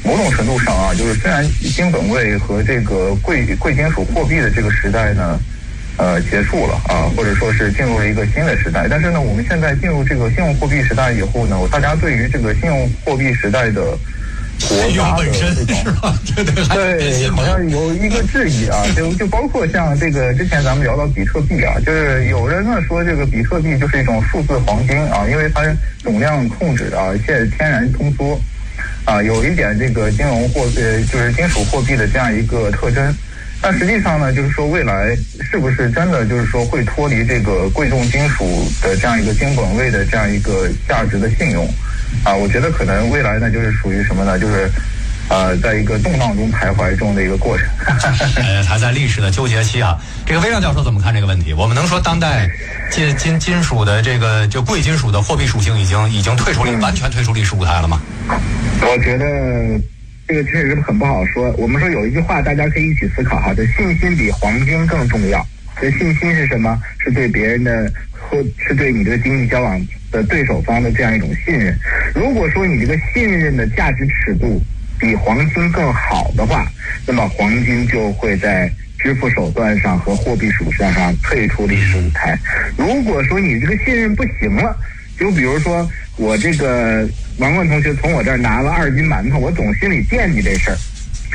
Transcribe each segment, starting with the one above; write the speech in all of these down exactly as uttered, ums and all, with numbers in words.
某种程度上啊，就是虽然金本位和这个贵贵金属货币的这个时代呢，呃，结束了啊，或者说是进入了一个新的时代，但是呢，我们现在进入这个信用货币时代以后呢，大家对于这个信用货币时代的国家的这种，对，好像有一个质疑啊，就就包括像这个之前咱们聊到比特币啊，就是有人呢说这个比特币就是一种数字黄金啊，因为它总量控制啊，现天然通缩啊，有一点这个金融货呃就是金属货币的这样一个特征。但实际上呢，就是说未来是不是真的就是说会脱离这个贵重金属的这样一个金本位的这样一个价值的信用啊？我觉得可能未来呢就是属于什么呢？就是呃，在一个动荡中徘徊中的一个过程。 呃，还在历史的纠结期啊。这个微让教授怎么看这个问题？我们能说当代金金金属的这个就贵金属的货币属性已经已经退出完全退出历史舞台了吗？ 我觉得这个确实很不好说。我们说有一句话，大家可以一起思考哈，这信心比黄金更重要。这信心是什么？是对别人的，或是对你这个经济交往的对手方的这样一种信任。如果说你这个信任的价值尺度比黄金更好的话，那么黄金就会在支付手段上和货币属性上退出历史舞台。如果说你这个信任不行了，就比如说我这个王冠同学从我这儿拿了二斤馒头，我总心里惦记这事儿，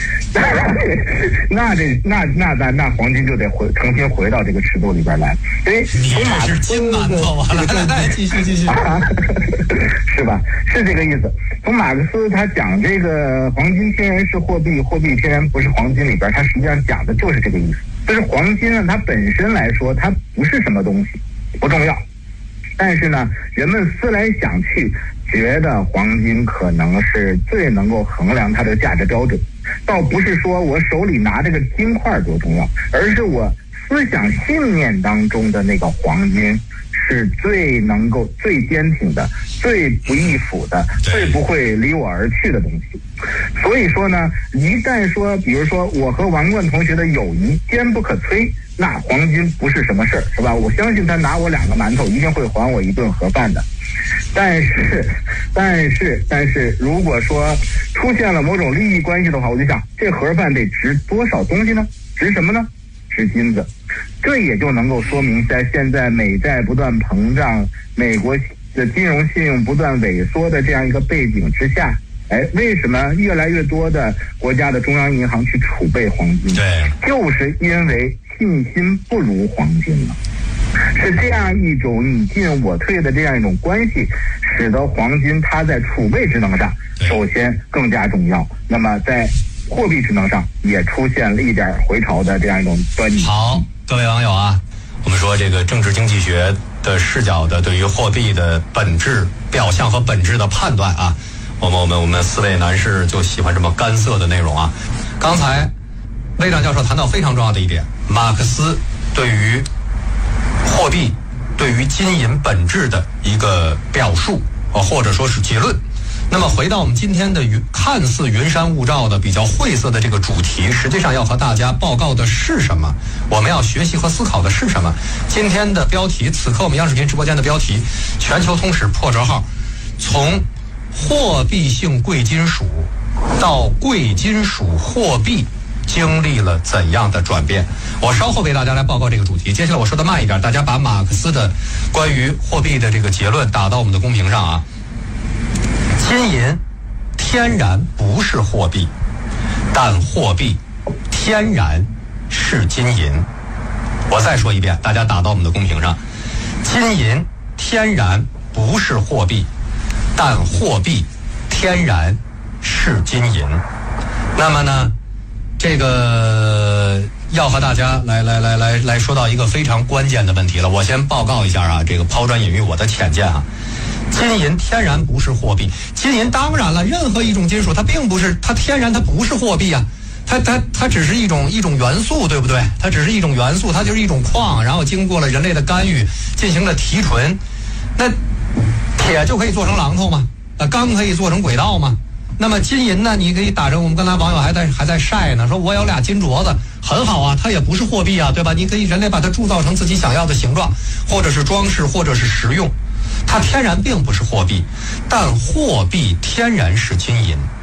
那这那那那那黄金就得回重新回到这个尺度里边来。因为你这是金馒头啊！来来来，继续继续， 是吧？是这个意思。从马克思他讲这个黄金天然是货币，货币天然不是黄金里边，他实际上讲的就是这个意思。就是黄金呢，它本身来说它不是什么东西，不重要。但是呢，人们思来想去，觉得黄金可能是最能够衡量它的价值标准。倒不是说我手里拿这个金块多重要，而是我思想信念当中的那个黄金是最能够、最坚挺的、最不易腐的、最不会离我而去的东西。所以说呢，一旦说，比如说我和王冠同学的友谊坚不可摧，那黄金不是什么事儿，是吧？我相信他拿我两个馒头，一定会还我一顿盒饭的。但是，但是，但是，如果说出现了某种利益关系的话，我就想，这盒饭得值多少东西呢？值什么呢？值金子。这也就能够说明，在现在美债不断膨胀、美国的金融信用不断萎缩的这样一个背景之下，哎，为什么越来越多的国家的中央银行去储备黄金？ 对， 就是因为信心不如黄金了。是这样一种你进我退的这样一种关系，使得黄金它在储备职能上首先更加重要，那么在货币职能上也出现了一点回潮的这样一种端倪。 好，各位网友啊，我们说这个政治经济学的视角的对于货币的本质、表象和本质的判断啊，我们我们我们四位男士就喜欢这么干涩的内容啊。刚才魏亮教授谈到非常重要的一点，马克思对于货币、对于金银本质的一个表述，或者说是结论。那么回到我们今天的云看似云山雾罩的比较晦涩的这个主题，实际上要和大家报告的是什么？我们要学习和思考的是什么？今天的标题，此刻我们央视频直播间的标题，全球通史破折号，从货币性贵金属到贵金属货币经历了怎样的转变？我稍后为大家来报告这个主题。接下来我说的慢一点，大家把马克思的关于货币的这个结论打到我们的公屏上啊。金银天然不是货币，但货币天然是金银。我再说一遍，大家打到我们的公屏上。金银天然不是货币，但货币天然是金银。那么呢，这个要和大家来来来来来说到一个非常关键的问题了。我先报告一下啊，这个抛砖引玉我的浅见啊。金银天然不是货币，金银当然了，任何一种金属它并不是，它天然它不是货币啊，它它它只是一种一种元素，对不对？它只是一种元素，它就是一种矿，然后经过了人类的干预进行了提纯。那铁就可以做成榔头吗？呃，钢可以做成轨道吗？那么金银呢？你可以打成，我们刚才网友还在还在晒呢，说我有俩金镯子，很好啊，它也不是货币啊，对吧？你可以人类把它铸造成自己想要的形状，或者是装饰，或者是实用。它天然并不是货币，但货币天然是金银。